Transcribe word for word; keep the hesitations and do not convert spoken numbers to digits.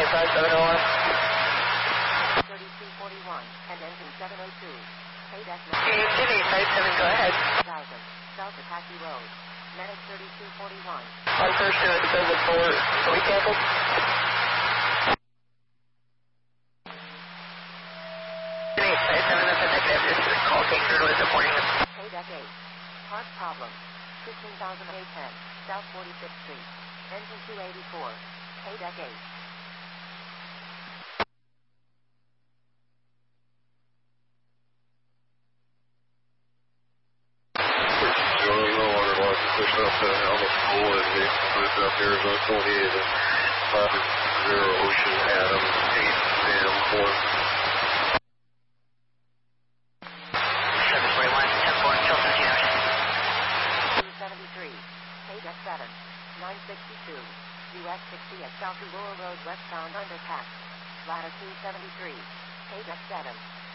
five seven oh one. thirty-two forty-one, and engine seven oh two. Pay deck Hey, Jimmy, five seven, go ahead. one thousand, South Apache Road. Medic thirty-two forty-one. On first to it, says it's four. Can we cancel? Jimmy, five seven, that's a negative. This is call take through with reporting. Pay deck eight. Park problem. fifteen thousand eight ten, South forty-sixth Street. Engine two eighty-four. Pay deck eight. Push up to Alma School and they moved up Arizona twenty-eight and five zero Ocean Adam eight Sam one. seven forty-one, ten four, until seventeen hours. two seventy-three. Pay deck seven. nine sixty-two. U S sixty at South Aurora Road westbound underpass. Ladder two seventy-three. Pay deck seven.